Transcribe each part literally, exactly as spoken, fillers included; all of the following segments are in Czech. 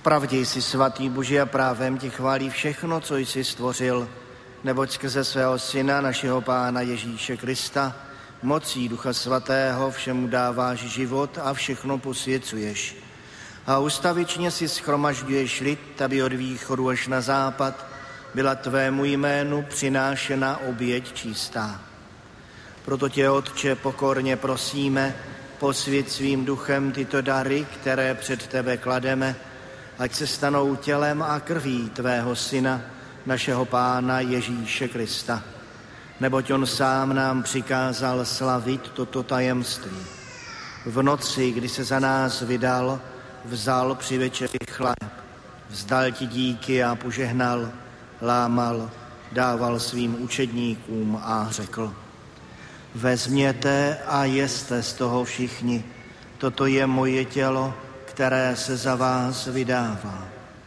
Vpravdě jsi svatý Boží a právem tě chválí všechno, co jsi stvořil, neboť skrze svého Syna, našeho Pána Ježíše Krista, mocí Ducha Svatého všemu dáváš život a všechno posvěcuješ. A ustavičně si shromažďuješ lid, aby od východu až na západ byla tvému jménu přinášena oběť čistá. Proto tě, Otče, pokorně prosíme, posvěť svým duchem tyto dary, které před tebe klademe, ať se stanou tělem a krví tvého Syna, našeho Pána Ježíše Krista. Neboť on sám nám přikázal slavit toto tajemství. V noci, kdy se za nás vydal, vzal při večeři chléb, vzdal ti díky a požehnal, lámal, dával svým učedníkům a řekl: Vezměte a jeste z toho všichni, toto je moje tělo, které se za vás vydává.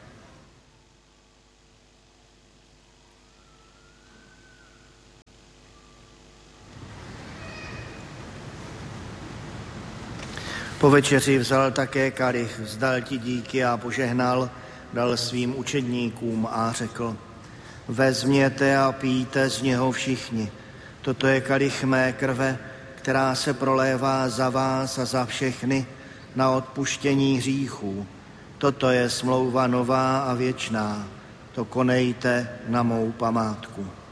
Po večeři vzal také kalich, vzdal ti díky a požehnal, dal svým učedníkům a řekl: Vezměte a pijte z něho všichni. Toto je kalich mé krve, která se prolévá za vás a za všechny na odpuštění hříchů. Toto je smlouva nová a věčná. To konejte na mou památku.